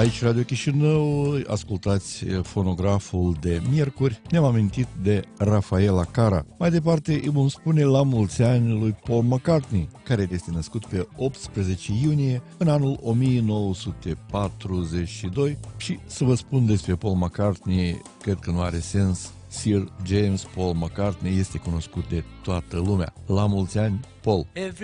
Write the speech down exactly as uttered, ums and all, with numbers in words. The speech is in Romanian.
Aici Radio Chișinău, ascultați fonograful de miercuri. Ne-am amintit de Rafaela Cara. Mai departe îi vom spune la mulți ani lui Paul McCartney, care este născut pe optsprezece iunie în anul o mie nouă sute patruzeci și doi. Și să vă spun despre Paul McCartney, cred că nu are sens. Sir James Paul McCartney este cunoscut de toată lumea. La mulți ani, Paul!